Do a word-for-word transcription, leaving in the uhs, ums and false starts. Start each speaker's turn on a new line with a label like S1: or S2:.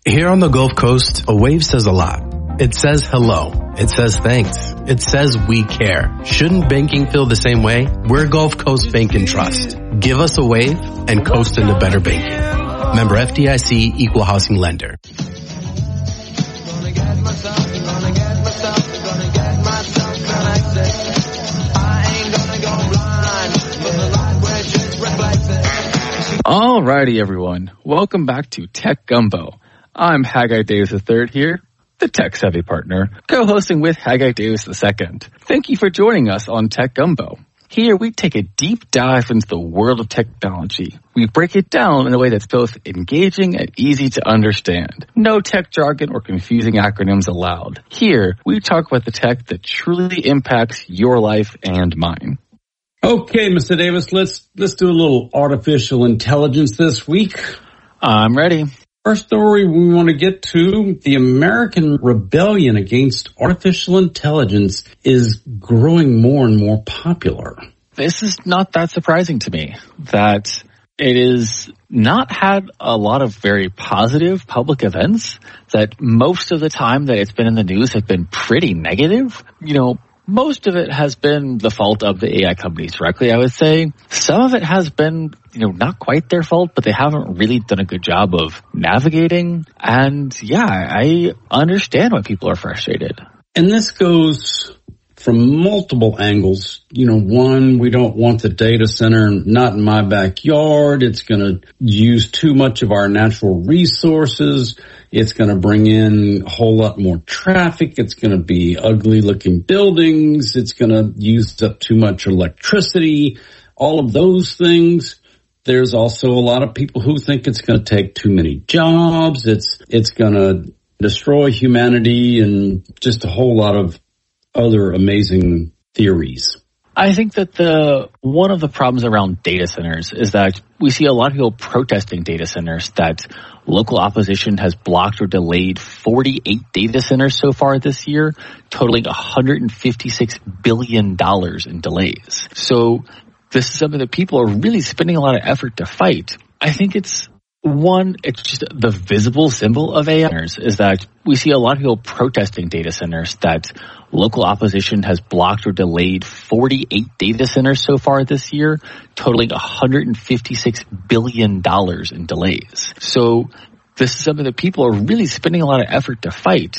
S1: Here on the Gulf Coast, a wave says a lot. It says hello. It says thanks. It says we care. Shouldn't banking feel the same way? We're Gulf Coast Bank and Trust. Give us a wave and coast into better banking. Member F D I C, Equal Housing Lender.
S2: Alrighty, everyone. Welcome back to Tech Gumbo. I'm Haggai Davis the third here, the tech-savvy partner, co-hosting with Haggai Davis the second. Thank you for joining us on Tech Gumbo. Here, we take a deep dive into the world of technology. We break it down in a way that's both engaging and easy to understand. No tech jargon or confusing acronyms allowed. Here, we talk about the tech that truly impacts your life and mine.
S3: Okay, Mister Davis, let's let's do a little artificial intelligence this week.
S2: I'm ready.
S3: First story we want to get to, the American rebellion against artificial intelligence is growing more and more popular.
S2: This is not that surprising to me, that it is not had a lot of very positive public events, that most of the time that it's been in the news have been pretty negative. You know, most of it has been the fault of the A I companies directly, I would say. Some of it has been, you know, not quite their fault, but they haven't really done a good job of navigating. And yeah, I understand why people are frustrated.
S3: And this goes from multiple angles. You know, one, we don't want the data center not in my backyard. It's going to use too much of our natural resources. It's going to bring in a whole lot more traffic. It's going to be ugly looking buildings. It's going to use up too much electricity. All of those things. There's also a lot of people who think it's going to take too many jobs. It's, it's going to destroy humanity and just a whole lot of other amazing theories.
S2: I think that the one of the problems around data centers is that we see a lot of people protesting data centers, that local opposition has blocked or delayed forty-eight data centers so far this year, totaling one hundred fifty-six billion dollars in delays. So this is something that people are really spending a lot of effort to fight. I think it's One, it's just the visible symbol of A I is that we see a lot of people protesting data centers, that local opposition has blocked or delayed forty-eight data centers so far this year, totaling one hundred fifty-six billion dollars in delays. So this is something that people are really spending a lot of effort to fight.